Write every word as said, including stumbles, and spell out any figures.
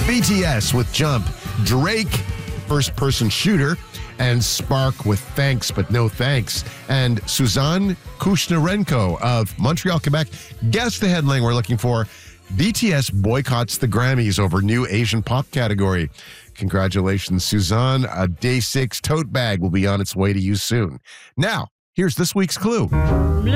B T S with Jump, Drake, First Person Shooter, and Spark with Thanks But No Thanks. And Suzanne Kushnarenko of Montreal, Quebec. Guess the headline we're looking for. B T S boycotts the Grammys over new Asian pop category. Congratulations, Suzanne. A Day six tote bag will be on its way to you soon. Now, here's this week's clue.